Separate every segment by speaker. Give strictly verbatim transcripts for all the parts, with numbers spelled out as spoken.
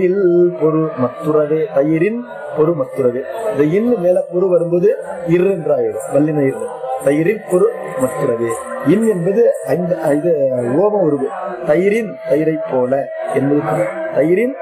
Speaker 1: பொரு மத்துறவே தயிரின் பொரு மத்துறவே. இந்த இன் மேல பொரு வரும்போது இரு என்றாயிடும், வல்லின இரு. தயிரின் பொரு மத்துறவே. இன் என்பது இது ஓம உருவு. தயிரின் தயிரை போல என்பது தயிரின்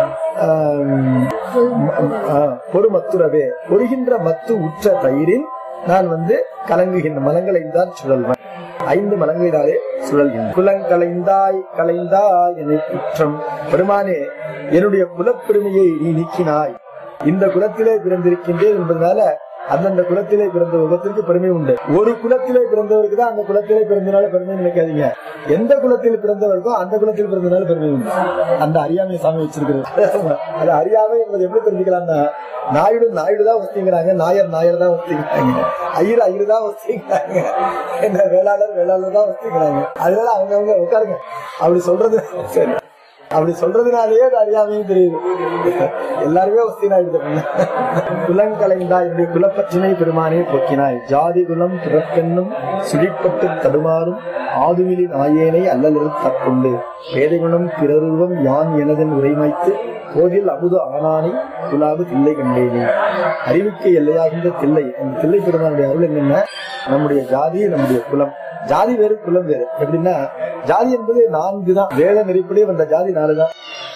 Speaker 1: பொரு மத்துறவே. பொருகின்ற மத்து உற்ற தயிரின் நான் வந்து கலங்குகின்ற மலங்களை தான் சுழல்வேன். ஐந்து மலங்களினாலே சுழல்கின்ற குலங்களைந்தாய் கலைந்தாய் என்னை குற்றம். பெருமானே, என்னுடைய குலப்பெருமையை நீ நீக்கினாய். இந்த குலத்திலே பிறந்திருக்கின்றேன் என்பதனால அந்தந்த குலத்திலே பிறந்த குலத்திற்கு பெருமை உண்டு. ஒரு குலத்திலே பிறந்தவருக்கு தான் அந்த குலத்திலே பிறந்தனால பெருமை நினைக்காதீங்க. எந்த குலத்தில் பிறந்தவருக்கோ அந்த குலத்தில் பிறந்தனால பெருமை உண்டு. அந்த அறியாமையை சாமி வச்சிருக்கிறது. அது அறியாமை என்பது எப்படி தெரிஞ்சுக்கலாம்னா, நாயுடு நாயுடு தான் ஒத்திங்கிறாங்க, நாயர் நாயர் தான் ஒத்திங்கிறாங்க, ஐயர் ஐயர் தான் ஒத்திங்கிறாங்க, என்ன வேளாளர் வேளாளர் தான் ஒத்திங்கிறாங்க. அதனால அவங்க அவங்க உட்காருங்க அப்படி சொல்றது சரி. அப்படி சொல்றதுனாலேயே அறியாமையும் தெரியுது. எல்லாருமே ஒஸ்தினாயிடுது. குலங்களைந்தா என்னுடைய குலப்பற்றினை பெருமானே போக்கினாய். ஜாதி குலம் பிறப்பென்னும் சுழிப்பட்டு தடுமாறும் ஆதுமிலி நாயேனை அல்லலில் தற்கொண்டு பேதை குணம் பிறருவம் யான் எனதன் உரைமைத்து கோதில் அமுது ஆனானை குலாவு தில்லை கண்டேனே. அறிவுக்கு எல்லையாகின்ற தில்லை. அந்த தில்லை பெருமானுடைய அருள் என்னன்னா, நம்முடைய ஜாதி நம்முடைய குலம். ஜாதி வேறு குலம் வேறு. எப்படின்னா, ஜாதி என்பது நான்கு தான். வேத நெறிப்படி வந்த ஜாதி நாலுதான்.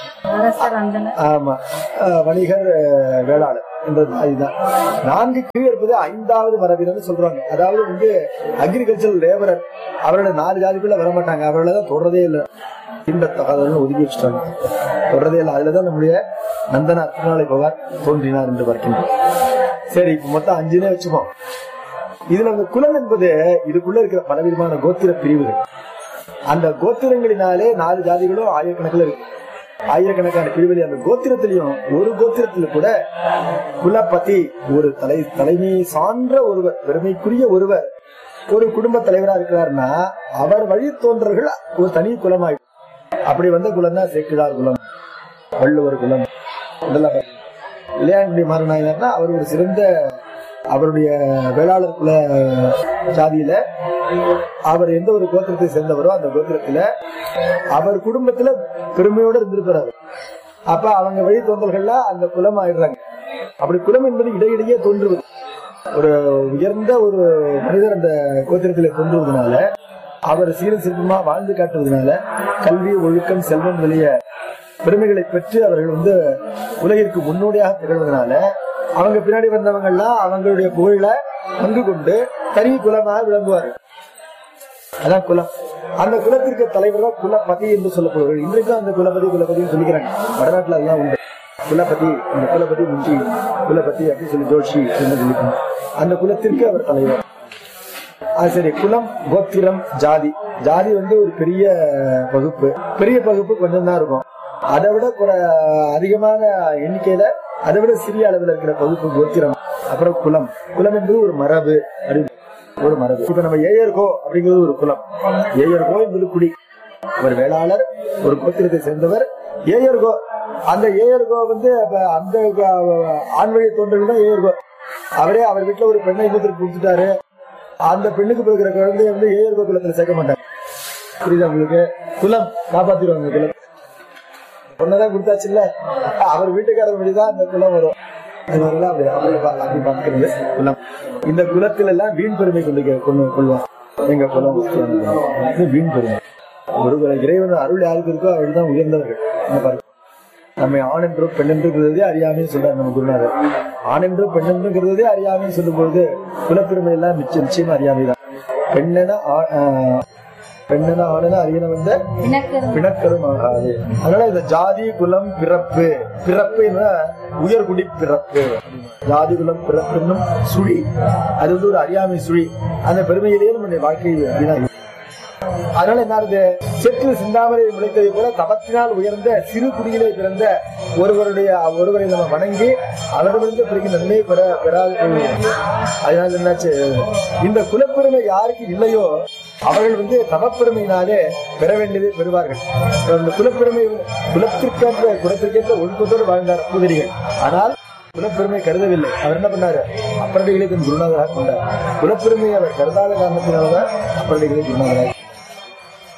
Speaker 1: ஆமா, வணிகர் வேளாளர் என்ற ஜாதி தான். நான்கு கீழ் இருப்பது ஐந்தாவது மரபினர் சொல்றாங்க. அதாவது வந்து அக்ரிகல்ச்சர் லேபரர், அவரோட நாலு ஜாதிக்குள்ள வரமாட்டாங்க. அவர்களதான் தொடர்றதே இல்லை. இந்த தகவல் ஒதுக்கி வச்சுட்டாங்க, தொடர்றதே இல்லை. அதுலதான் நம்முடைய நந்தன அர்த்தநாளை பவார் தோன்றினார் என்று பார்க்கின்றோம். சரி, இப்ப மொத்தம் அஞ்சுனே வச்சுப்போம். இதுல அந்த குலம் என்பது இதுக்குள்ள இருக்கிற பலவிதமான கோத்திர பிரிவுகள். அந்த கோத்திரங்களினாலே நாலு ஜாதிகளும் ஆயிரக்கணக்கில் இருக்கு. ஆயிரக்கணக்கான பிரிவுகள். அந்த கோத்திரத்திலையும் ஒரு கோத்திரத்துல கூட குலபதி, ஒரு தலை தலைமை சான்ற ஒருவர், பெருமைக்குரிய ஒருவர் ஒரு குடும்ப தலைவரா இருக்கிறார்னா அவர் வழி தோன்றர்கள் ஒரு தனி குலமாயிடும். அப்படி வந்த குலம் தான் சேக்கிழார் குலம், வள்ளுவர் குலம். இதெல்லாம் இளையாண்டி மாறனாயினா அவர் ஒரு சிறந்த, அவருடைய வேளாளர் குல ஜாதியில அவர் எந்த ஒரு கோத்திரத்தை சேர்ந்தவரோ அந்த கோத்திரத்துல அவர் குடும்பத்துல பெருமையோட இருந்திருப்பாரு. அப்ப அவங்க வழி தோன்றல்கள்ல அந்த குலம் ஆயிடுறாங்க. அப்படி குலம் என்பது இடையிடையே தோன்றுவது. ஒரு உயர்ந்த ஒரு மனிதர் அந்த கோத்திரத்தில தோன்றுவதனால, அவர் சீர சிற்பமா வாழ்ந்து காட்டுவதனால, கல்வி ஒழுக்கம் செல்வம் வெளிய பெருமைகளை பெற்று அவர்கள் வந்து உலகிற்கு முன்னோடியாக திகழ்வதனால அவங்க பின்னாடி வந்தவங்கள்லாம் அவங்களுடைய புகழ பங்கு கொண்டு தனி குலமாக விளங்குவார்கள். அதான் குலம். அந்த குலத்திற்கு தலைவர் தான் குலபதி என்று சொல்லப்படுவார்கள். இன்றைக்கும் அந்த குலபதி குலபதினு சொல்லிக்கிறாங்க. வடநாட்டுல அதெல்லாம் உண்டு. குலபதி, இந்த குலபதி முஞ்சி குலபதி அப்படின்னு சொல்லி ஜோஷி என்று சொல்லிக்கணும். அந்த குலத்திற்கு அவர் தலைவர். அது சரி. குலம், கோத்திரம், ஜாதி. ஜாதி வந்து ஒரு பெரிய பகுப்பு. பெரிய பகுப்பு கொஞ்சம் தான் இருக்கும். அதை விட அதிகமான எண்ணிக்கையில அதை விட சிறிய அளவில் இருக்கிற பகுப்பு கோத்திரம். அப்புறம் குலம். குலம் என்பது ஒரு மரபு, ஒரு மரபு. இப்ப நம்ம ஏயர்கோ அப்படிங்கிறது ஒரு குலம். ஏயர்கோ என்பது குடி. ஒரு வேளாளர், ஒரு கோத்திரத்தை சேர்ந்தவர் ஏயர்கோ. அந்த ஏயர்கோ வந்து அந்த ஆண் வழி தோன்றல் தான் ஏயர்கோ. அவரே அவர் வீட்டுல ஒரு பெண்ணை இன்னொருத்தருக்கு கொடுத்துட்டாரு. அந்த பெண்ணுக்கு பிறகுற குழந்தைய வந்து ஏயர்கோ குலத்துல சேர்க்க மாட்டாங்க. புரியுதா உங்களுக்கு? குலம் காப்பாத்திடுவாங்க. குலம் ஒன்னதான் கொடுத்தாச்சு இல்ல, அவர் வீட்டுக்காரர் வழிதான் அந்த குலம் வரும். குலம். இந்த குலத்துல எல்லாம் வீண் பெருமை கொண்டு கொள்வான். எங்க குலம் வீண் பெருமை. ஒரு இறைவன் அருள் யாருக்கு இருக்கோ அவர்தான் உயர்ந்தவர்கள். நம்ம ஆண் என்றோ பெண் என்றுங்கிறதே அறியாமைன்னு சொல்றாரு நம்ம குருநாதர். ஆண் என்றோ பெண் என்றுங்கிறதே அறியாமைன்னு சொல்லும் போது குலப்பெருமை எல்லாம் நிச்சயம் நிச்சயமா அறியாமைதான். பெண்ணென பெண்ணென ஆணுன அறியன வந்த பிணக்கரும் ஆகாது. அதனால இந்த ஜாதி குலம் பிறப்பு, பிறப்பு உயர்குடி பிறப்பு, ஜாதி குலம் பிறப்பு சுழி, அது வந்து ஒரு அறியாமை சுழி. அந்த பெருமையிலேயே நம்முடைய வாழ்க்கை அப்படின்னா. அதனால என்ன ஆகுது, செற்று சிந்தாமரை முளைத்ததை போல தபத்தினால் உயர்ந்த சிறு குடியிலே பிறந்த ஒருவருடைய ஒருவரை நம்ம வணங்கி அவரிடமிருந்து பிறகு நன்மையை பெற பெறாது. அதனால என்னாச்சு, இந்த குலப்பெருமை யாருக்கு இல்லையோ அவர்கள் வந்து தவப்பெருமையினாலே பெற வேண்டியதை பெறுவார்கள். இந்த குலப்பெருமை குலத்திற்கேற்ற குலத்திற்கேற்ற ஒழுக்கத்தோடு வாழ்ந்தார் பூதரிகள். ஆனால் குலப்பெருமை கருதவில்லை. அவர் என்ன பண்ணாரு, அப்பரடிகளை தன் குருநாதராக கொண்டார். குலப்பெருமையை அவர் கருதாத காரணத்தினால்தான் அப்பரடிகளை குருநாதராக.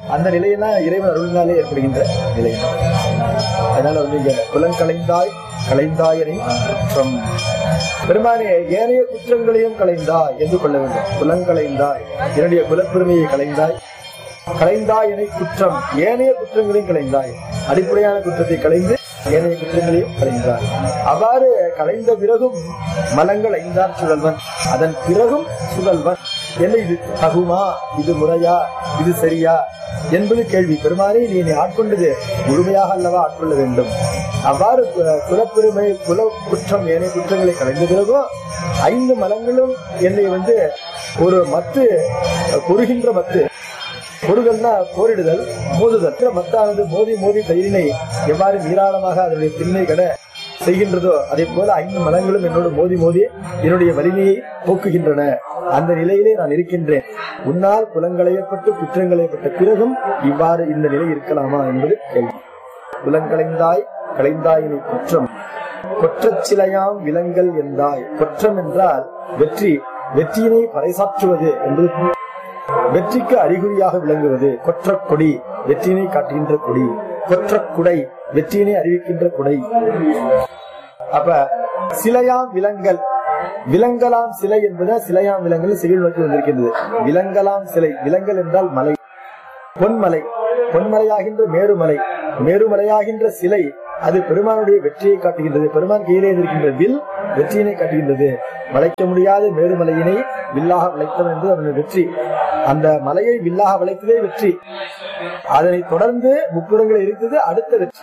Speaker 1: அந்த நிலையெல்லாம் இறைவன் அருளினாலே ஏற்படுகின்ற நிலை. அதனால வந்து இங்க புலங்களைந்தாய் களைந்தாயனை குற்றம் பெருமானே ஏனைய குற்றங்களையும் களைந்தாய் என்று கொள்ள வேண்டும். புலங்களைந்தாய் என்னுடைய குலப்பெருமையை களைந்தாய், களைந்தாய் என குற்றம் ஏனைய குற்றங்களையும் களைந்தாய். அடிப்படையான குற்றத்தை களைந்து ஏனைய குற்றங்களையும் களைந்தாய். அவ்வாறு களைந்த பிறகும் மலங்கள் ஐந்தார் சுழல்வன், அதன் பிறகும் சுழல்வன். என்ன இது தகுமா, இது முறையா, இது சரியா என்பது கேள்வி. பெருமானே நீ என்னை ஆட்கொண்டது முழுமையாக அல்லவா ஆட்கொள்ள வேண்டும். அவ்வாறு குலப்பெருமை குல குற்றம் ஏனைய குற்றங்களை களைந்த பிறகும் ஐந்து மலங்களும் என்னை வந்து ஒரு மத்து பொறுகின்ற மத்து, பொறுதல்னா போரிடுதல், மோதுதல். மத்தானது மோதி மோதி தயிரினை எவ்வாறு நீராளமாக அதனுடைய திண்மை கட செய்கின்றதோ அதே போல ஐந்து மலங்களும் என்னோடு மோதி மோதி என்னுடைய வலிமையை போக்குகின்றன. அந்த நிலையிலே நான் இருக்கின்றேன். உன்னால் புலங்களையப்பட்டு குற்றங்களையப்பட்ட பிறகும் இவ்வாறு இந்த நிலை இருக்கலாமா என்பது கேள்வி. புலங்களைந்தாய் களைந்தாயினை குற்றம் கொற்றச் சிலையாம் விலங்கல் என்றாய். குற்றம் என்றால் வெற்றி, வெற்றியினை பறைசாற்றுவது என்பது வெற்றிக்கு அறிகுறியாக விளங்குவது. கொற்ற கொடி வெற்றியினை காட்டுகின்ற கொடி, கொற்ற குடை வெற்றியினை அறிவிக்கின்ற குடை. அப்ப சிலையாம் விலங்கல், விலங்கலாம் சிலை என்பது சிலையாம் விலங்கல் செயல் நோக்கி வந்திருக்கின்றது. விலங்கலாம் சிலை, விலங்கல் என்றால் மலை, பொன்மலை, பொன்மலையாகின்ற மேருமலை, மேருமலையாகின்ற சிலை அது பெருமானுடைய வெற்றியை காட்டுகின்றது. பெருமான் கையிலே இருக்கின்ற வில் வெற்றியினை காட்டுகின்றது. வளைக்க முடியாத மேருமலையினை வில்லாக வளைத்தவன் என்று அவனுடைய வெற்றி. அந்த மலையை வில்லாக வளைத்ததே வெற்றி. அதனை தொடர்ந்து முப்புறங்களை இருந்தது அடுத்த வெற்றி.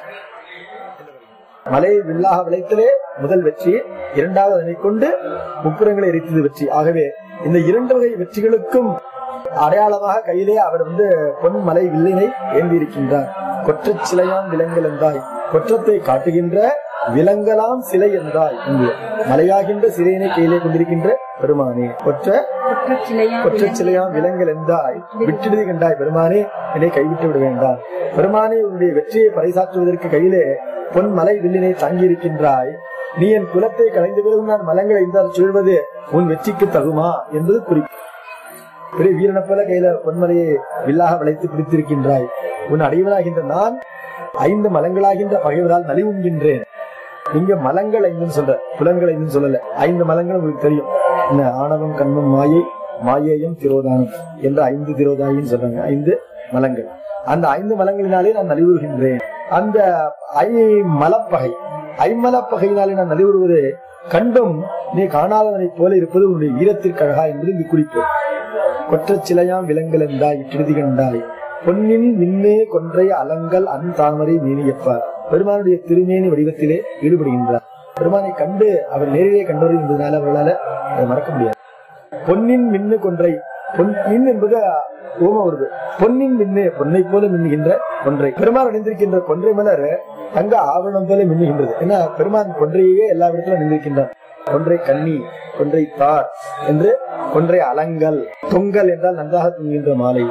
Speaker 1: மலையை வில்லாக விளைத்தலே முதல் வெற்றி, இரண்டாவது அதனை கொண்டு முப்புறங்களை எரித்தது வெற்றி. ஆகவே இந்த இரண்டு வகை வெற்றிகளுக்கும் அடையாளமாக கையிலே அவர் வந்து பொன் மலை வில்லினை ஏந்தி இருக்கின்றார். கொற்றச் சிலையாம் விலங்கல் என்றாய், கொற்றத்தை காட்டுகின்ற விலங்கலாம் சிலை என்றாய். இங்கு மலையாகின்ற சிலையினை கையிலே கொண்டிருக்கின்ற பெருமானே, கொற்ற கொற்றச் சிலையாம் விலங்கல் என்றாய், விட்டுடுதி கண்டாய். பெருமானே என்னை கைவிட்டு விட வேண்டாம். பெருமானே உன்னுடைய வெற்றியை பறைசாற்றுவதற்கு கையிலே பொன் மலை வில்லினை தாங்கி இருக்கின்றாய். நீ என் குலத்தை கலைந்த பிறகு நான் மலங்களை ஐந்தால் சொல்வது உன் வெற்றிக்கு தகுமா என்பது குறிப்பு. பெரிய வீரனை போல கையில பொன்மலையை வில்லாக விளைத்து பிடித்திருக்கின்றாய். உன் அடைவனாகின்ற நான் ஐந்து மலங்களாகின்ற பகைவரால் நலிவுகின்றேன். இங்க மலங்கள் ஐந்துன்னு சொல்ற, புலன்கள் ஐந்துன்னு சொல்லல. ஐந்து மலங்கள் உங்களுக்கு தெரியும். என்ன ஆணவம் கண்மம் மாயை மாயேயம் திரோதானம் என்ற ஐந்து திரோதாயின்னு சொல்றாங்க. ஐந்து மலங்கள். அந்த ஐந்து மலங்களினாலே நான் நலிவுறுகின்றேன். அந்த ஐ மலப்பகை ஐமலப்பகையினாலே நான் நலிவுறுவது கண்டும் நீ காணாதவனை போல இருப்பது உன்னுடைய வீரத்திற்கு அழகா என்பது இங்கு குறிப்பு. கொற்றச் சிலையாம் விலங்கல் என்றாய், விட்டுடுதி கண்டாய். பொன்னின் மின்னே கொன்றை அலங்கல் அன் தாமரை மேனியப்பார். பெருமானுடைய திருமேனி வடிவத்திலே ஈடுபடுகின்றார். பெருமானை கண்டு அவர் நேரிலே கண்டவர் என்பதனால அவர்களால அதை மறக்க முடியாது. பொன்னின் மின்னு கொன்றை, பொன் என்பது ஓம வருது. பொன்னின் மின்னு பொன்னை போல மின்னுகின்ற கொன்றை. பெருமான் அணிந்திருக்கின்ற கொன்றை மலர் தங்க ஆவரணம் போல மின்னுகின்றது. ஏன்னா பெருமான் கொன்றையே எல்லா இடத்திலும் அணிந்திருக்கின்றார். கொன்றை கண்ணி, கொன்றை தார் என்று, கொன்றை அலங்கல், தொங்கல் என்றால் நன்றாக தொங்குகின்ற மாலை.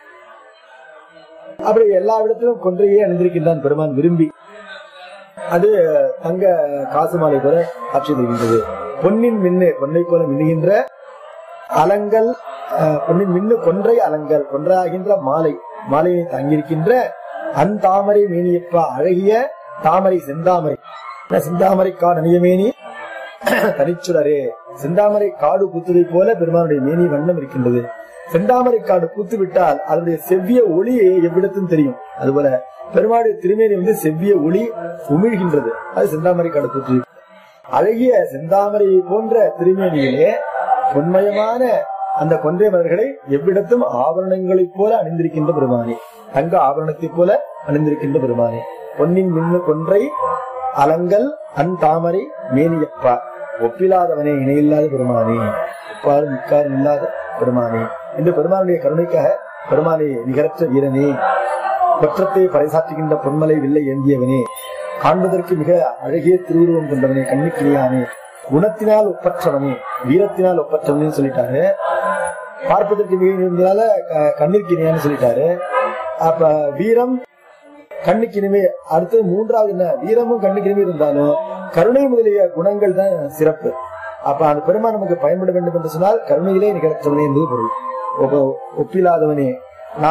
Speaker 1: அப்படி எல்லா இடத்திலும் கொன்றையே அணிந்திருக்கின்றான் பெருமான் விரும்பி. அது தங்க காசு மாலை போல காட்சி தருகின்றது. பொன்னின் மின்னு பொன்னை போல மின்னுகின்ற அலங்கல், பொன்னின் மின்னு கொன்றை அலங்கல், கொன்றையாகின்ற மாலை, மாலையை தங்கியிருக்கின்ற அந் தாமரை மேனியப்பா அழகிய தாமரை செந்தாமரை. செந்தாமரை காடு அணிய மேனி தனிச்சுடரே. செந்தாமரை காடு பூத்துதை போல பெருமானுடைய மேனி வண்ணம் இருக்கின்றது. செந்தாமரை காடு பூத்து விட்டால் அதனுடைய செவ்விய ஒளி எவ்விடத்தும் தெரியும். அதுபோல பெருமாளுடைய திருமேனி வந்து செவ்விய ஒளி உமிழ்கின்றது. அது செந்தாமரை காடு பூத்து. அழகிய செந்தாமரை போன்ற திருமேனியிலே பொன்மயமான அந்த கொன்றை மலர்களை எவ்விடத்தும் ஆபரணங்களைப் போல அணிந்திருக்கின்ற பெருமானே, தங்க ஆபரணத்தை போல அணிந்திருக்கின்ற பெருமானே. பொன்னின் மின்னு கொன்றை அலங்கல் அன் தாமரை மேனியப்பா. ஒப்பில்லாதவனே, இணையில்லாத பெருமானே, ஒப்பாறு மிக்காரும் இல்லாத பெருமானே. இந்த பெருமானுடைய கருணைக்காக பெருமானே நிகரற்ற வீரனே, கொற்றத்தை பறைசாற்றுகின்ற பொன்மலை வில்லை ஏந்தியவனே, காண்பதற்கு மிக அழகிய திருவுருவம் கொண்டவனே, கண்ணுக்கிணியானே, குணத்தினால் ஒப்பற்றவனே, வீரத்தினால் ஒப்பற்றவனே சொல்லிட்டாரு. பார்ப்பதற்கு மிக இருந்ததால கண்ணிற்கிணியான்னு சொல்லிட்டாரு. அப்ப வீரம் கண்ணுக்கினிமே. அடுத்து மூன்றாவது என்ன, வீரமும் கண்ணுக்கினிமே இருந்தாலும் கருணை முதலிய குணங்கள் தான் சிறப்பு. அப்ப அந்த பெருமான் நமக்கு பயன்பட வேண்டும் என்று சொன்னால் கருணையிலே நிகழ்த்தவனே என்பது பொருள். ஒப்பில்லாதவனே, நான்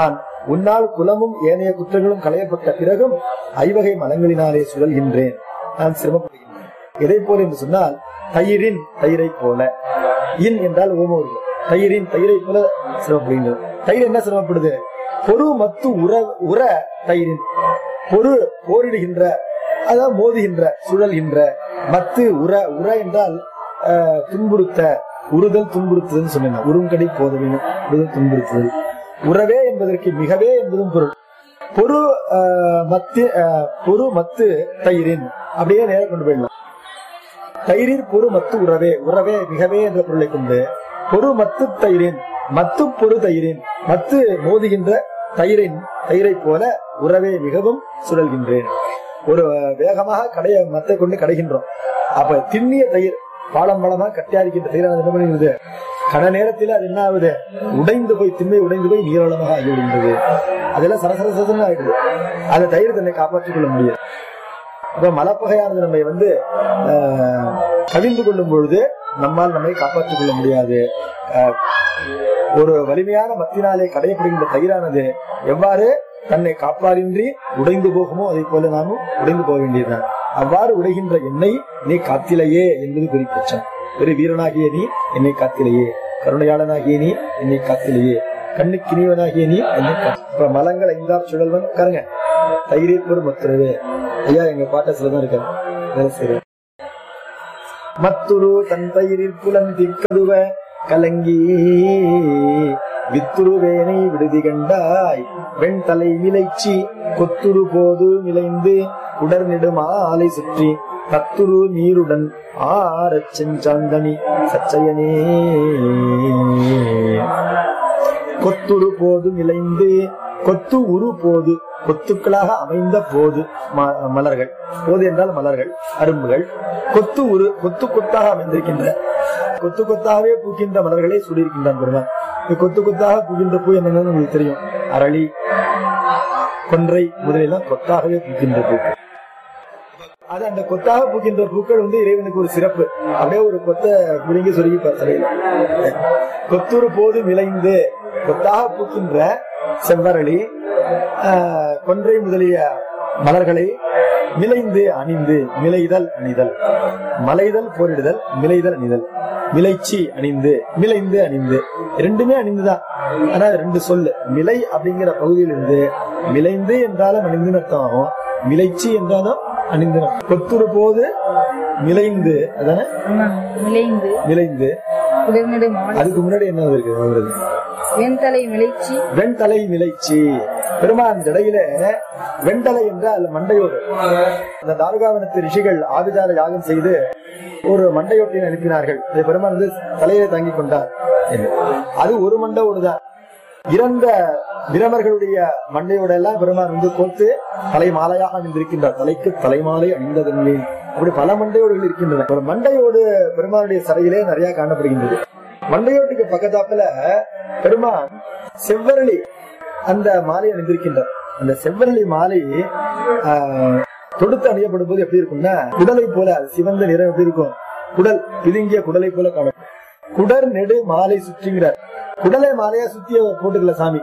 Speaker 1: உன்னால் குலமும் ஏனைய குற்றங்களும் களையப்பட்ட பிறகும் ஐவகை மலங்களினாலே சுழல்கின்றேன், நான் சிரமப்படுகின்றேன். எதை போல என்று சொன்னால் தயிரின் தயிரை போல, இன் என்றால் ஓமோர், தயிரின் தயிரை போல சிரமப்படுகின்றது. தயிர் என்ன சிரமப்படுது? பொறு மத்து உர உர தயிரின் பொறு போரிடுகின்ற, அதாவது மோதுகின்ற, சுழல்கின்ற, மத்து உர உர என்றால் துன்புறுத்த, உறுதல் துன்புறுத்துதல் சொன்ன, உருங்கடி போதவினும் உறுதல் துன்புறுத்துதல். உறவே என்பதற்கு மிகவே என்பதும் பொருள். பொறு மத்து பொறு மத்து தயிரின் அப்படியே நேர கொண்டு போயிடலாம். தயிரின் பொறு மத்து உறவே, உறவே மிகவே என்ற பொருளை கொண்டு பொறு மத்து தயிரின், மத்து பொறு தயிரின், மத்து மோதுகின்ற தயிரின் தயிரை போல உறவே மிகவும் சுழல்கின்றேன். ஒரு வேகமாக கடைய மத்தை கொண்டு கடைகின்றோம். அப்ப திண்ணிய தயிர் பாலம் பாலமாக கட்டியாரிக்கின்ற தயிர் என்ன பண்ணுகிறது? கட நேரத்தில் அது என்ன ஆகுது? உடைந்து போய், திண்மை உடைந்து போய் நீரளமாக ஆகிவிடுகிறது. அதெல்லாம் சரசரசன ஆயிடுது. அந்த தயிர் தன்னை காப்பாற்றிக் கொள்ள முடியாது. அப்ப மலப்பகையானது நம்மை வந்து ஆஹ் கவிழ்ந்து கொள்ளும் பொழுது நம்மால் நம்மை காப்பாற்றிக் கொள்ள முடியாது. ஒரு வலிமையான மத்தினாலே கடையப்படுகின்ற தயிரானது எவ்வாறு தன்னை காப்பாரின்றி உடைந்து போகுமோ அதை போல நாமும் உடைந்து போக வேண்டியதுதான். அவ்வாறு உடைகின்ற என்னை நீ காத்திலையே என்பது குறிப்பிட்டான். ஒரு வீரனாகிய நீ என்னை காத்திலையே, கருணையாளனாகிய நீ என்னை காத்திலையே, கண்ணுக்கினிவனாகிய நீ என்னை காத்த. மலங்கள் ஐந்தார் சுழல்வன் உட்காருங்க. தயிரில் ஒரு மத்துறவே ஐயா எங்க பாட்ட சிலதான் இருக்காரு. சரி, மத்துரு தன் தயிரில் புலன் திக்கதுவ கலங்கி வித்துருவேனை விடுதி கண்டாய், வெண்தலை மிளைச்சி கொத்துரு போது மிளைந்து உடர் நெடும் ஆலை சுற்றி தத்துரு நீருடன் ஆரச் செஞ்சாந்தனி சச்சயனே. கொத்துரு போது மிளைந்து, கொத்து உரு போது, கொத்துக்களாக அமைந்த போது மலர்கள், போது என்றால் மலர்கள், அரும்புகள், கொத்து உரு, கொத்து கொத்தாக அமைந்திருக்கின்ற, கொத்து கொத்தாகவே பூக்கின்ற மலர்களை சூடியிருக்கின்றான் பெருமான். கொத்து கொத்தாக பூக்கின்ற பூ என்னன்னு உங்களுக்கு தெரியும். அரளி, கொன்றை முதலெல்லாம் கொத்தாகவே பூக்கின்ற பூக்கள். அது அந்த கொத்தாக பூக்கின்ற பூக்கள் வந்து இறைவனுக்கு ஒரு சிறப்பு. அப்படியே ஒரு கொத்த புடுங்கி சொருகி தலையில கொத்துரு போது விளைந்து கொத்தாக பூக்கின்ற செவ்வரளி, கொன்றை முதலிய மலர்களை மிளைந்து அணிந்து, மிளைதல் அணிதல், மலைதல் போரிடுதல், மிளைதல் அணிதல், மிளைச்சி அணிந்து, மிளைந்து அணிந்து, ரெண்டுமே அணிந்துதான். ஆனா ரெண்டு சொல்லு. மிளை அப்படிங்கிற பகுதியில் இருந்து மிளைந்து என்றாலும் அணிந்து அர்த்தம் ஆகும், மிளைச்சி என்றாலும் அணிந்து. கொத்துரு போது மிளைந்து, அதான மிளைந்து மிளைந்து. அதுக்கு முன்னாடி என்ன இருக்கு? அவரது வெண்தலை மிளைச்சி, வெண்தலை மிளைச்சி. பெருமான் ஜடையில வெண்தலை என்றால் மண்டையோடு. அந்த தாருகாவனத்து ரிஷிகள் ஆபிதார யாகம் செய்து ஒரு மண்டையோட்டினை அனுப்பினார்கள். அதை பெருமான் வந்து தலையில தாங்கிக் கொண்டார். அது ஒரு மண்டையோடுதான். இறந்த பிரமர்களுடைய மண்டையோட எல்லாம் பெருமான் வந்து கோத்து தலை மாலையாக அணிந்திருக்கின்றார். தலைக்கு தலைமாலை அணிந்ததன்மே. அப்படி பல மண்டையோடுகள் இருக்கின்றன. ஒரு மண்டையோடு பெருமானுடைய சரையிலே நிறைய காணப்படுகின்றது. மண்டையோட்டுக்கு பக்கத்தாப்புல பெருமான் செவ்வரளி அந்த மாலை அணிந்திருக்கின்றார். அந்த செவ்வரளி மாலை ஆஹ் தொடுத்து அணியப்படும் போது எப்படி இருக்கும்னா குடலை போல, சிவந்த நிறம் எப்படி இருக்கும்? குடல், பிதுங்கிய குடலை போல காணப்படும். குடர் நெடு மாலை சுற்றுகிறார். குடலை மாலையா சுத்திய போட்டுக்கல சாமி.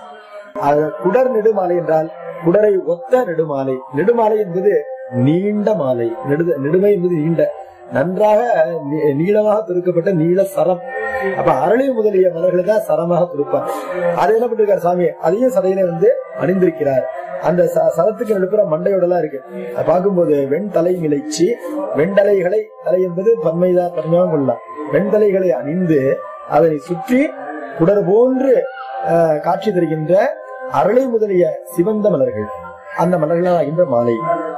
Speaker 1: குடர் நெடுமாலை என்றால் குடரை ஒத்த நெடுமாலை. நெடுமாலை என்பது நீண்ட மாலை. நெடு நெடுமை என்பது நீண்ட, நன்றாக நீளமாக துருக்கப்பட்ட நீள சரம். அப்ப அரளி முதலிய மலர்களை தான் சரமாக துருப்பார். அது என்ன பண்ணிருக்காரு சாமி? அதையும் சதையில வந்து அணிந்திருக்கிறார். அந்த சரத்துக்கு நடுப்புற மண்டையோடலாம் இருக்கு. பார்க்கும்போது வெண்தலை மிளைச்சி, வெண்தலைகளை, தலை என்பது பன்மைதான், பன்மையாக கொள்ளலாம். வெண்தலைகளை அணிந்து அதனை சுற்றி குடர் போன்று காட்சி தருகின்ற அரளி முதலிய சிவந்த மலர்கள், அந்த மலர்களால் ஆகின்ற மாலை,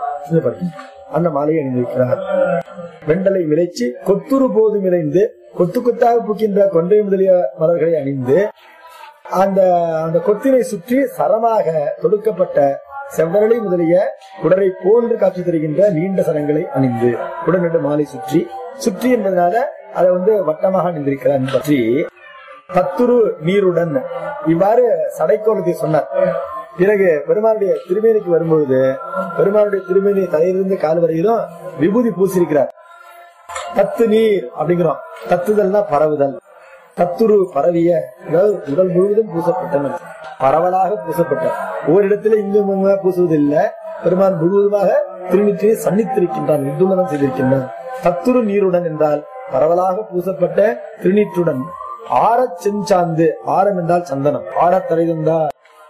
Speaker 1: அந்த மாலையை அணிந்திருக்கிறார். வெண்டலை விளைச்சி கொத்துரு போது விளைந்து, கொத்து கொத்தாக பூக்கின்ற கொன்றை முதலிய மலர்களை அணிந்து, அந்த அந்த கொத்தினை சுற்றி சரமாக தொடுக்கப்பட்ட செவ்வரளி முதலிய குடரை போன்று காட்சி தருகின்ற நீண்ட சரங்களை அணிந்து, குடநெடு மாலை சுற்றி, சுற்றி என்பதனால அதை வந்து வட்டமாக அணிந்திருக்கிறார் பற்றி பத்துரு நீருடன் இவ்வாறு சடைக்கோலத்தை சொன்னார். பிறகு பெருமானுடைய திருமேனிக்கு வரும்பொழுது பெருமானுடைய திருமேனி தலையிலிருந்து கால் வரையிலும் விபூதி பூசிருக்கிறார். தத்து நீர் அப்படிங்கிறோம். தத்துதல்னா பரவுதல். தத்துரு பரவிய, அதாவது உடல் முழுவதும் பூசப்பட்ட, பரவலாக பூசப்பட்ட, ஓரிடத்துல இங்கும் பூசுவதில்லை. பெருமான் முழுவதுமாக திருநீற்றை சன்னித்திருக்கின்றான், நிர்துலனம் செய்திருக்கின்றான். தத்துரு நீருடன் என்றால் பரவலாக பூசப்பட்ட திருநீற்றுடன். ஆர செஞ்சாந்து, ஆரம் என்றால் சந்தனம், ஆரத்தரைந்தா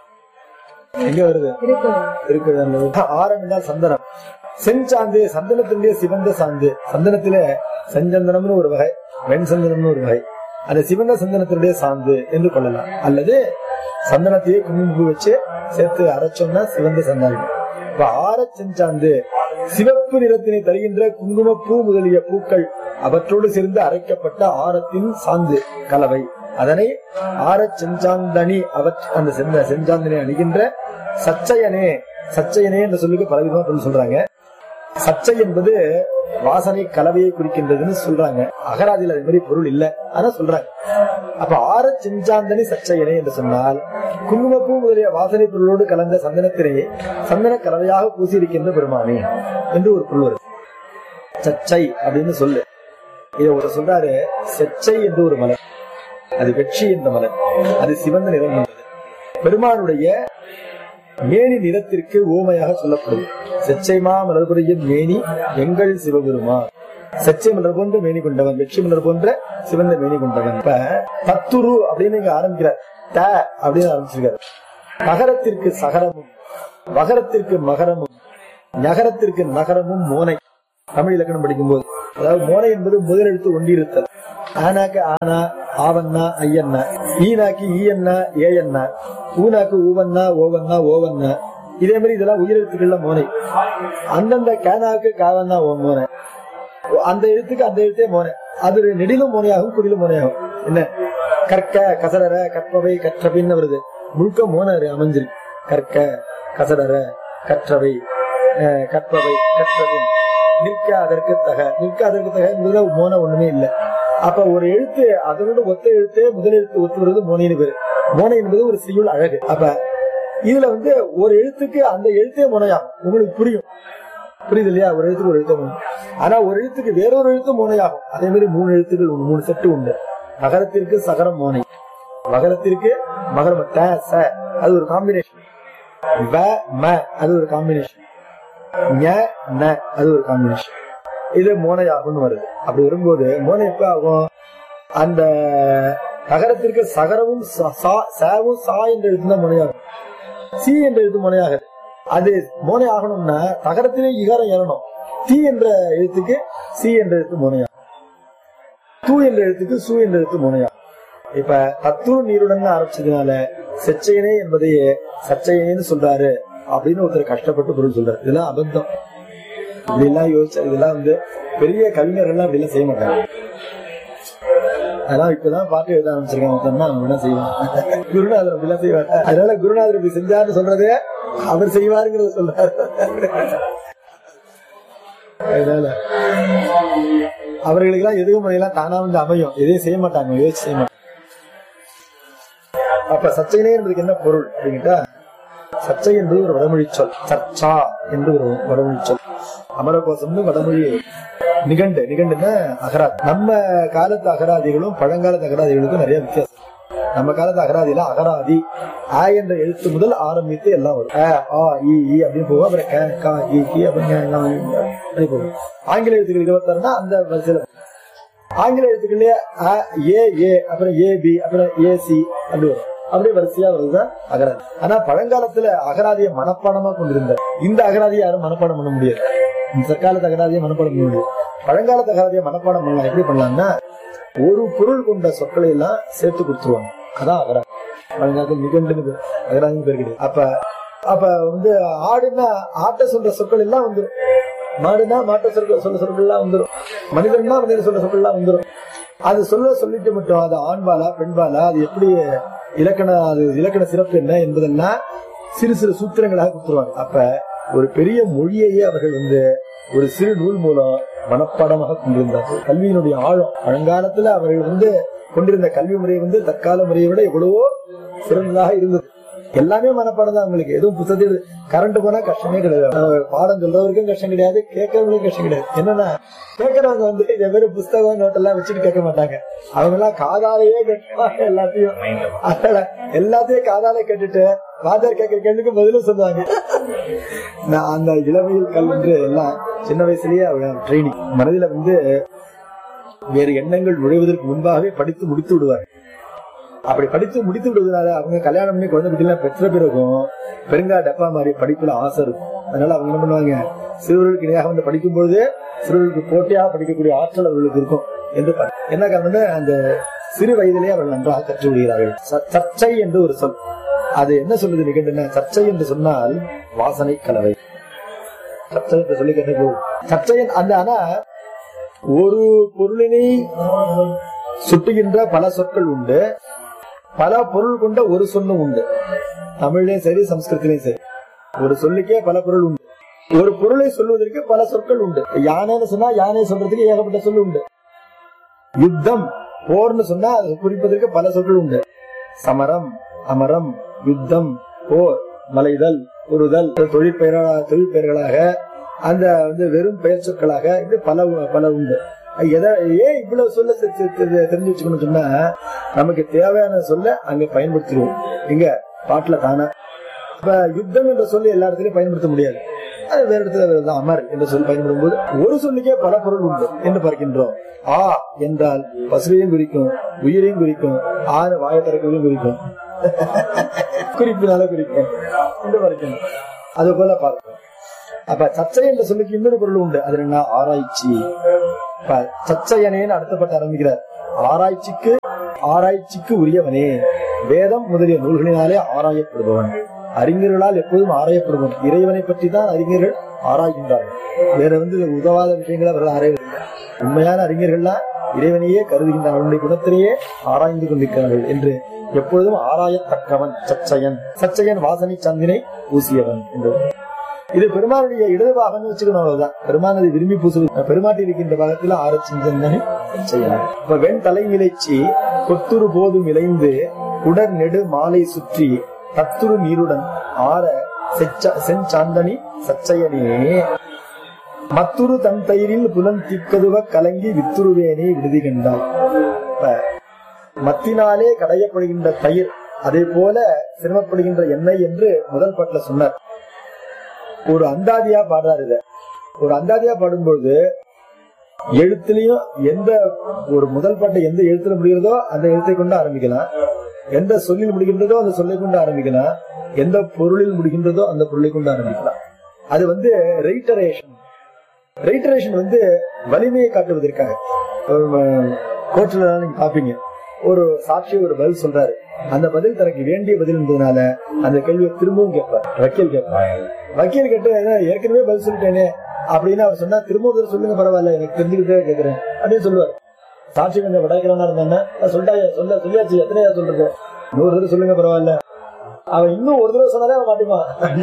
Speaker 1: எங்க வருது இருக்கு, ஆரம் என்றால் சந்தனம். செஞ்சாந்து சந்தனத்தினுடைய சிவந்த சாந்து, சந்தனத்தில செஞ்சந்தனம்னு ஒரு வகை, வெண் சந்தனம்னு ஒரு வகை. அந்த சிவந்த சந்தனத்தினுடைய சாந்து என்று கொள்ளலாம். அல்லது சந்தனத்தையே குங்குமப்பூ வச்சு சேர்த்து அரைச்சோம்னா சிவந்த சந்தனம். இப்ப ஆர செஞ்சாந்து சிவப்பு நிறத்தினை தருகின்ற குங்குமப்பூ முதலிய பூக்கள் அவற்றோடு சேர்ந்து அரைக்கப்பட்ட ஆரத்தின் சாந்து கலவை. அதனை ஆர செஞ்சாந்தனி, அவற்ற அந்த செஞ்சாந்தனை அணிகின்ற சச்சயனே, சச்சயனே என்ற சொல்லுக்கு பலவிதமா பொருள் சொல்றாங்க. சச்சை என்பது வாசனை கலவையை குறிக்கின்றதுன்னு சொல்றாங்க. அகராதியில் அது மாதிரி பொருள் இல்ல, ஆனா சொல்றாங்க. அப்ப ஆர செஞ்சாந்தனி சச்சயனே என்று சொன்னால் குங்குமப்பூ முதலிய வாசனை பொருளோடு கலந்த சந்தனத்தினை சந்தன கலவையாக பூசியிருக்கின்ற பெருமானே என்று ஒரு பொருள் வருது. சச்சை அப்படின்னு சொல்லு. இதை ஒரு சொல்றாரு, செச்சை என்று ஒரு மலர், அது வெற்றி என்ற மலர், அது சிவந்த நிறம் கொண்டது. பெருமானுடைய மேனி நிறத்திற்கு ஓமையாக சொல்லப்படுது. செச்சைமா மலர்புடைய மேனி எங்கள் சிவபெருமான், செச்சை மலர் போன்ற மேனி கொண்டவன், வெற்றி மலர் போன்ற சிவந்த மேனி கொண்டவன். இப்ப தத்துரு அப்படின்னு இங்க ஆரம்பிக்கிறார், த அப்படின்னு ஆரம்பிச்சிருக்காரு. நகரத்திற்கு சகரமும், வகரத்திற்கு மகரமும், நகரத்திற்கு நகரமும் மோனை. தமிழ் இலக்கணம் படிக்கும் போது, அதாவது மோனை என்பது முதலெழுத்து ஒன்றிருத்தல். ஆனாக்கு ஆனா, ஆவண்ணா, ஐயண்ணா, ஈனாக்கு ஈயண்ணா, ஏயண்ணா, ஊனாக்கு ஊவண்ணா, ஓவண்ணா, ஓவண்ணா. இதே மாதிரி இதெல்லாம் உயிரெழுத்துக்கள்ல மோனை. அந்தந்த கேனாக்கு காவண்ணா ஓ மோனை, அந்த எழுத்துக்கு அந்த எழுத்தே மோனை. அது நெடிலும் மோனையாகும், குடிலும் மோனையாகும். என்ன கற்க, கசடர, கற்பவை, கற்றபின்னு வருது. முழுக்க மோன அமைஞ்சிருக்கு. கற்க, கசடர, கற்றவை, கற்பவை, கற்றபின். நிற்க அதற்கு தக, நிற்க அதற்கு தக என்பதுல மோன ஒண்ணுமே இல்லை. அப்ப ஒரு எழுத்து அதனோட ஒத்த எழுத்து முதல் எழுத்து ஒத்து வருவது மோனைன்னு பேரு. மோனை என்பது ஒரு செய்யுள் அழகு. அப்ப இதுல வந்து ஒரு எழுத்துக்கு அந்த எழுத்தே மோனையாகும். உங்களுக்கு புரியும், புரியுது இல்லையா? ஒரு எழுத்துக்கு ஒரு எழுத்து மோனை. ஆனா ஒரு எழுத்துக்கு வேறொரு எழுத்து மோனையாகும். அதே மாதிரி மூணு எழுத்துக்கள் உண்டு, மூணு செட்டு உண்டு. நகரத்திற்கு சகரம் மோனை, மகரத்திற்கு மகரம் த ச, அது ஒரு காம்பினேஷன். வ ம அது ஒரு காம்பினேஷன். ஞ ந அது ஒரு காம்பினேஷன். இது மோனையாகும்னு வருது. அப்படி வரும்போது மோனை எப்ப ஆகும்? அந்த நகரத்திற்கு சகரமும் சாவும் சா என்ற எழுத்து தான் மோனையாகும். சி என்ற எழுத்து மோனையாகுது. அது மோனை ஆகணும்னா நகரத்திலே இகாரம் ஏறணும். தி என்ற எழுத்துக்கு சி என்ற எழுத்து மோனையாகும். தூ என்ற எழுத்துக்கு சு என்ற எழுத்து மோனையாகும். இப்ப தத்துவ நீருடன் ஆரம்பிச்சதுனால செச்சையனே என்பதையே சச்சையனேன்னு சொல்றாரு அப்படின்னு ஒருத்தர் கஷ்டப்பட்டு பொருள் சொல்றாரு. இதெல்லாம் அபத்தம். இப்படி எல்லாம் யோசிச்சா இதெல்லாம் வந்து பெரிய கவிஞர்கள் அப்படி எல்லாம் செய்ய மாட்டாங்க. அதெல்லாம் இப்பதான் பாட்டு எழுத ஆரம்பிச்சிருக்காங்க, அவங்க என்ன செய்வாங்க. குருநாதர் அப்படி எல்லாம் செய்வார். அதனால குருநாதர் இப்படி செஞ்சாருன்னு சொல்றது அவர் செய்வாருங்கிறத சொல்றாரு. அதனால அவர்களுக்கு எல்லாம் எதுவும் முறையெல்லாம் தானா வந்து அமையும், எதையும் செய்ய மாட்டாங்க, யோசிச்சு செய்ய மாட்டாங்க. அப்ப சச்சைனே என்பதுக்கு என்ன பொருள் அப்படின்ட்டா, சச்சை என்பது ஒரு வடமொழி சொல். சர்ச்சா என்று ஒரு வடமொழி சொல். அமரகோசம்னு வடமொழி நிகண்டு. நிகண்டுன்னா அகராதி. நம்ம காலத்து அகராதிகளும் பழங்காலத்து அகராதிகளுக்கும் நிறைய வித்தியாசம். நம்ம காலத்து அகராதியில அகராதி ஆ என்ற எழுத்து முதல் ஆரம்பித்து எல்லாம் வரும். ஆ இ அப்படின்னு போகும். அப்புறம் க கா இ கி அப்படி போகும். ஆங்கில எழுத்துக்கள் இருபத்தாறுனா அந்த வரிசையில ஆங்கில எழுத்துக்களே அ ஏ ஏ அப்புறம் ஏ பி அப்புறம் ஏ சி அப்படி வரும். அப்படியே வரிசையா வருதுதான் அகராதி. ஆனா பழங்காலத்துல அகராதியை மனப்பாடமா கொண்டிருந்த இந்த அகராதியை யாரும் மனப்பாடம் பண்ண முடியாது. இந்த தற்காலத்து அகராதியை மனப்பாடம் பண்ண முடியாது. பழங்காலத்து அகராதியை மனப்பாடம் பண்ணலாம். எப்படி பண்ணலாம்னா, ஒரு பொருள் கொண்ட சொற்களை எல்லாம் சேர்த்து கொடுத்துருவாங்க. அதான் அகராதி. பழங்காலத்தில் நிகண்டுன்னு அகராதின்னு பேர் கிடையாது. அப்ப அப்ப வந்து ஆடுனா ஆட்ட சொல்ற சொற்கள் எல்லாம் வந்துடும். மாடுனா மாட்ட சொல்ற சொல்ல சொற்கள் எல்லாம் வந்துடும். மனிதன்னா மனிதன் சொல்ற சொற்கள் எல்லாம் வந்துடும். அது சொல்ல சொல்லிட்டு மட்டும் அது ஆண்பாலா பெண்பாலா, அது எப்படி இலக்கண அது இலக்கண சிறப்பு என்ன என்பதெல்லாம் சிறு சிறு சூத்திரங்களாக கொடுத்துருவாங்க. அப்ப ஒரு பெரிய மொழியையே அவர்கள் வந்து ஒரு சிறு நூல் மூலம் மனப்பாடமாக கொண்டிருந்தார்கள். கல்வியினுடைய ஆழம் பழங்காலத்துல அவர்கள் வந்து கொண்டிருந்த கல்வி முறை வந்து தற்கால முறையை விட எவ்வளவோ சிறந்ததாக இருந்தது. எல்லாமே மனப்பாடம் தான் அவங்களுக்கு. எதுவும் புத்தகத்தில் கரண்ட் போனா கஷ்டமே கிடையாது. பாடம் சொல்றவருக்கும் கஷ்டம் கிடையாது, கேட்கறவங்களுக்கும் கஷ்டம் கிடையாது. என்னன்னா கேட்கறவங்க வந்து இந்த மாதிரி புஸ்தகம் நோட்டெல்லாம் வச்சுட்டு கேட்க மாட்டாங்க. அவங்க எல்லாம் காதாலேயே கேட்பாங்க எல்லாத்தையும். அதனால எல்லாத்தையும் காதாலே கேட்டுட்டு வாத்தியார் கேட்கிற கேள்விக்கு பதிலும் சொல்லுவாங்க. நான் அந்த இளமையில் கல்வி எல்லாம் சின்ன வயசுலயே ட்ரைனிங் மனதில வந்து வேறு எண்ணங்கள் நுழைவதற்கு முன்பாகவே படித்து முடித்து விடுவார். அப்படி படித்து முடித்து விடுவதனால அவங்க கல்யாணம் பண்ணி குழந்தை குட்டிலாம் பெற்ற பிறகும் பெருங்கா டப்பா மாதிரி படிப்புல ஆசை இருக்கும். அதனால அவங்க என்ன பண்ணுவாங்க, சிறுவர்களுக்கு இணையாக வந்து படிக்கும் பொழுது சிறுவர்களுக்கு போட்டியாக படிக்கக்கூடிய ஆற்றல் அவர்களுக்கு இருக்கும் என்று என்ன காரணம்னா அந்த சிறு வயதிலேயே அவர்கள் நன்றாக கற்று விடுகிறார்கள். சர்ச்சை என்று ஒரு சொல், அது என்ன சொல்லுது நிகழ்ந்த சர்ச்சை என்று சொன்னால் வாசனை கலவை. சர்ச்சை என்று சொல்லி கேட்ட போகும் சர்ச்சை அந்த ஆனா ஒரு பொருளினை சுட்டுகின்ற பல சொற்கள் உண்டு, பல பொருள் கொண்ட ஒரு சொல்லும் உண்டு. தமிழ்லயும் சரி சம்ஸ்கிருத்திலையும் சரி ஒரு சொல்லுக்கே பல பொருள் உண்டு. ஒரு பொருளை சொல்வதற்கு பல சொற்கள் உண்டு. யானைன்னு சொன்னா யானை சொல்றதுக்கு ஏகப்பட்ட சொல் உண்டு. யுத்தம் போர்னு சொன்னா அது குறிப்பதற்கு பல சொற்கள் உண்டு. சமரம், அமரம், யுத்தம், போர், மலைதல், உறுதல், தொழிற்பெயரா தொழிற்பெயர்களாக அந்த வந்து வெறும் பெயர் சொற்களாக இது பல பல உண்டு. எதை ஏன் இவ்வளவு சொல்ல தெரிஞ்சு வச்சுக்கணும் சொன்னா நமக்கு தேவையான சொல்ல அங்க பயன்படுத்திடுவோம். இங்க பாட்டுல தானே இப்ப யுத்தம் என்ற சொல்லி எல்லா இடத்துலயும் பயன்படுத்த முடியாது. அது வேற இடத்துல அமர் என்ற சொல்லி பயன்படும் போது ஒரு சொல்லுக்கே பல பொருள் உண்டு என்று பார்க்கின்றோம். ஆ என்றால் பசுவையும் குறிக்கும், உயிரையும் குறிக்கும், ஆ வாய திறக்கையும் குறிக்கும், குறிப்பினால குறிக்கும் என்று பார்க்கணும். அது போல பார்க்கணும். அப்ப சர்ச்சை என்ற சொல்லுக்கு இன்னொரு பொருள் உண்டு. அது என்ன, ஆராய்ச்சி. சர்ச்சையனேன்னு அடுத்தப்பட்டு ஆரம்பிக்கிறார். ஆராய்ச்சிக்கு ஆராய்ச்சிக்கு உரியவனே, வேதம் முதலிய நூல்களினாலே ஆராயப்படுபவன், அறிஞர்களால் எப்போதும் ஆராயப்படுபவன். இறைவனை பற்றி தான் அறிஞர்கள் ஆராய்கின்றார்கள். வேற வந்து உதவாத விஷயங்களை அவர்கள் ஆராய்வதில்லை. உண்மையான அறிஞர்கள்லாம் இறைவனையே கருதுகின்றார்கள், அவனுடைய குணத்திலேயே ஆராய்ந்து கொண்டிருக்கிறார்கள் என்று எப்பொழுதும் ஆராயத்தக்கவன் சர்ச்சையன். சர்ச்சையன் வாசனை சந்தினை பூசியவன் என்று. இது பெருமானுடைய இடது பாகம் வச்சுக்கணும். அவ்வளவுதான். பெருமானதை விரும்பி பூசுவது பெருமாட்டி இருக்கின்ற பாகத்தில் ஆரச்சிந்தனை செய்யலாம். இப்ப வெண் தலை நிலைச்சி கொத்துரு போதும் இளைந்து உடற் நெடு மாலை சுற்றி தத்துரு நீருடன் ஆற செஞ்சாந்தனி சச்சையனே மத்துரு தன் தயிரில் புலன் திக்கதுவ கலங்கி வித்துருவேனே விடுதி கண்டாய். மத்தினாலே கடையப்படுகின்ற தயிர் அதே போல சிரமப்படுகின்ற எண்ணெய் என்று முதல் பாட்டுல சொன்னார். ஒரு அந்தாதியா பாடுறாரு. இத ஒரு அந்தாதியா பாடும்போது எழுத்துலயும் எந்த ஒரு முதல் பாட்டை எந்த எழுத்துல முடிகிறதோ அந்த எழுத்தை கொண்டு ஆரம்பிக்கலாம், எந்த சொல்லில் முடிகின்றதோ அந்த சொல்லை கொண்டு ஆரம்பிக்கலாம், எந்த பொருளில் முடிகின்றதோ அந்த பொருளை கொண்டு ஆரம்பிக்கலாம். அது வந்து ரெயிட்டரேஷன். ரெயிட்டரேஷன் வந்து வலிமையை காட்டுவதற்காக. கோர்ட்ல நீங்க பாப்பீங்க, ஒரு சாட்சி ஒரு பதில் சொல்றாரு, அந்த பதில் தனக்கு வேண்டிய பதில் என்பதனால அந்த கேள்வியை திரும்பவும் கேட்பார். வக்கீல் கேட்பார். வக்கீல் கேட்டு ஏற்கனவே பதில் சொல்லிட்டேனே அப்படின்னு அவர் சொன்னா திரும்பவும் சொல்லுங்க பரவாயில்ல எனக்கு தெரிஞ்சுக்கிட்டே கேட்கிறேன் அப்படின்னு சொல்லுவார். சாட்சி கொஞ்சம் விடாக்கிறவனா இருந்தா சொல்லிட்டா சொல்ல சொல்லியாச்சு எத்தனையா சொல்றது, நூறு தடவை சொல்லுங்க பரவாயில்ல. அவன் இன்னும் ஒரு தடவை சொன்னாலே அவன் மாட்டிப்பான்.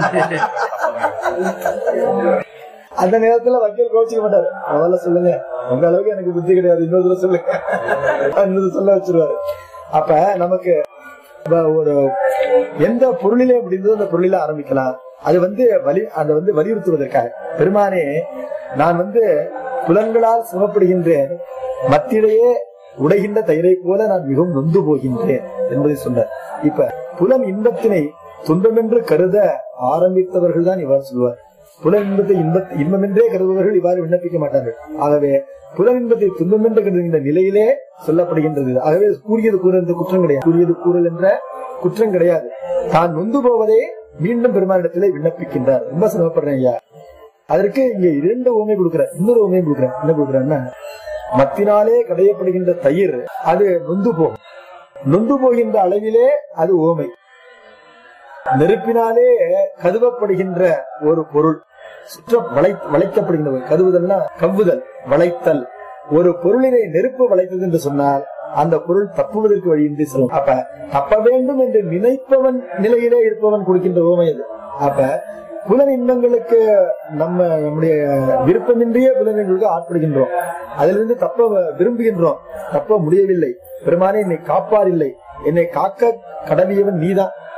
Speaker 1: அந்த நேரத்துல வக்கீல் கோச்சிக்க மாட்டாரு. அவள சொல்லுங்க, உங்க அளவுக்கு எனக்கு புத்தி கிடையாது, இன்னொரு தடவை சொல்லுங்க இன்னொரு சொல்ல வச்சிருவாரு. அப்ப நமக்கு ஒரு எந்த பொருளிலே முடிந்ததோ அந்த பொருளில ஆரம்பிக்கலாம். அது வந்து வலி அதை வந்து வலியுறுத்துவதற்காக பெருமானே நான் வந்து புலன்களால் சுமப்படுகின்றேன், மத்தியிலேயே உடைகின்ற தயிரை போல நான் மிகவும் நொந்து போகின்றேன் என்பதை சொன்னார். இப்ப புலன் இன்பத்தினை துன்பமென்று கருத ஆரம்பித்தவர்கள் தான் இவ்வாறு சொல்வார். புலன் இன்பத்தை இன்ப இன்பமென்றே கருதுபவர்கள் இவ்வாறு விண்ணப்பிக்க மாட்டார்கள். ஆகவே புலன் இன்பத்தை துன்பமென்று கருதுகின்ற நிலையிலே சொல்லப்படுகின்றது. ஆகவே கூறியது கூறல் குற்றம் கிடையாது, கூறியது கூறல் என்ற குற்றம் கிடையாது. தான் நொந்து போவதே மீண்டும் பெருமானிடத்திலே விண்ணப்பிக்கின்றார். ரொம்ப சிரமப்படுறேன் ஐயா. அதற்கு இங்க இரண்டு உண்மை கொடுக்கிறேன், இன்னொரு உண்மையும் கொடுக்கிறேன். என்ன கொடுக்குறேன்னா, மத்தினாலே கடையப்படுகின்ற தயிர் அது நொந்து போகும், நொந்து போகின்ற அளவிலே அது ஓமை. நெருப்பினாலே கதுவப்படுகின்ற ஒரு பொருள், சுற்ற வளை வளைக்கப்படுகின்ற கதுவுதல்னா கவ்வுதல், வளைத்தல். ஒரு பொருளினை நெருப்பு வளைத்தது என்று சொன்னால் அந்த பொருள் தப்புவதற்கு வழியின்றி செல்லும். அப்ப தப்ப வேண்டும் என்று நினைப்பவன் நிலையிலே இருப்பவன் கொடுக்கின்ற ஓமை அது. அப்ப புலன் இன்பங்களுக்கு நம்ம நம்முடைய விருப்பமின்றியே புலன்களுக்கு ஆட்படுகின்றோம், அதிலிருந்து தப்ப விரும்புகின்றோம், தப்ப முடியவில்லை. பெருமானே என்னை காப்பார் இல்லை, என்னை காக்க கடவியவன் நீதான்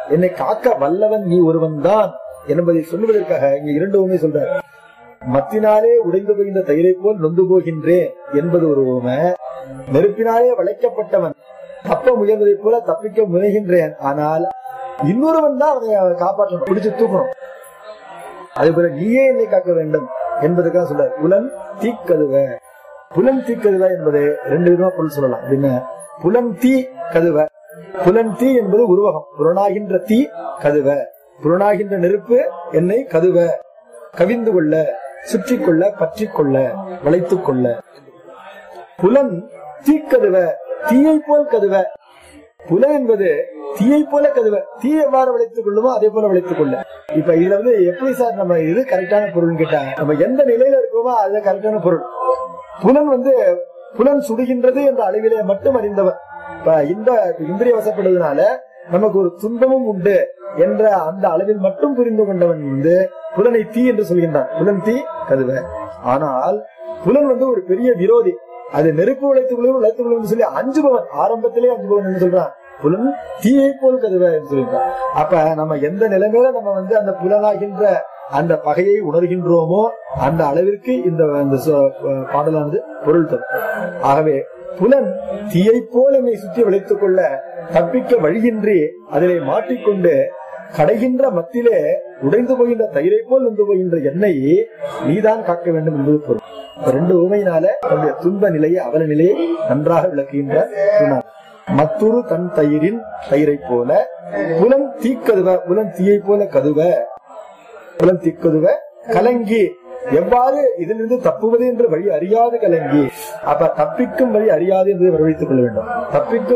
Speaker 1: என்னை காக்க வல்லவன் நீ ஒருவன் தான் என்பதை சொல்லுவதற்காக இங்க இரண்டு உண்மை சொல்றார். மத்தினாலே உடைந்து போகின்ற தயிரை போல் நொந்து போகின்றேன் என்பது ஒரு உண்மை. நெருப்பினாலே வளைக்கப்பட்டவன் தப்ப முயல்வதை போல தப்பிக்க முயல்கின்றேன், ஆனால் இன்னொருவன் தான் அவனை காப்பாற்றணும், பிடிச்சு தூக்கணும். அதே போல நீயே என்னை காக்க வேண்டும் என்பதுக்காக சொல்ற. புலன் தீக்கதுவ, புலன் தீக்கதுவ என்பது ரெண்டு விதமா பொருள் சொல்லலாம். அப்படின்னா புலன் தீ கதுவ, புலன் தீ என்பது உருவகம், புலனாகின்ற தீ கதுவ, புலனாகின்ற நெருப்பு என்னை கதுவ கவிந்து கொள்ள, சுற்றி கொள்ள, பற்றி கொள்ள, வளைத்துக் கொள்ள. புலன் தீக்கதுவ, தீயை போல் கதுவ. புலன் என்பது தீயை போல கதுவ, தீ எவ்வாறு வளைத்துக் கொள்ளுமோ அதே போல வளைத்துக் கொள்ள. இப்ப இதுல வந்து எப்படி சார் நம்ம இது கரெக்டான பொருள் கேட்டா, நம்ம எந்த நிலையில இருக்கோமோ அது கரெக்டான பொருள். புலன் வந்து புலன் சுடுகின்றது என்ற அளவிலே மட்டும் அறிந்தவன். இப்ப இந்த இந்திரிய வசப்படுவதனால நமக்கு ஒரு துன்பமும் உண்டு என்ற அந்த அளவில் மட்டும் புரிந்து கொண்டவன் வந்து புலனை தீ என்று சொல்கின்றான். புலன் தீ கதுவ. ஆனால் புலன் வந்து ஒரு பெரிய விரோதி. அது நெருப்பு உழைத்துக் கொள்ளும் உழைத்துக் கொள்ளும் சொல்லி அஞ்சுபவன், ஆரம்பத்திலே அஞ்சுபவன் என்று சொல்றான். புலன் தீயை போல் கதுவ என்று சொல்லிட்டான். அப்ப நம்ம எந்த நிலைமையில நம்ம வந்து அந்த புலனாகின்ற அந்த பகையை உணர்கின்றோமோ அந்த அளவிற்கு இந்த பாடலானது பொருள் தரும். ஆகவே புலன் தீயை போல் என்னை சுற்றி வளைத்துக் கொள்ள தப்பிக்க வழியின்றி அதிலே மாட்டிக்கொண்டு கடைகின்ற மத்திலே உடைந்து போகின்ற தயிரை போல் வந்து போகின்ற எண்ணெய் நீதான் காக்க வேண்டும் என்பது பொருள். ரெண்டு உண்மையினால நம்முடைய துன்ப நிலையை அவல நிலையை நன்றாக விளக்குகின்ற சொன்னார். மத்துரு தன் தயிரின் தயிரை போல புலன் தீக்கதுவ, புலன் தீயை போல கதுவ, புலன் தீக்கதுவ கலங்கி எவ்வாறு இதிலிருந்து தப்புவது என்று வழி அறியாது கலங்கி. அப்ப தப்பிக்கும் வழி அறியாது என்று வரவழைத்துக் கொள்ள வேண்டும். தப்பிக்கும்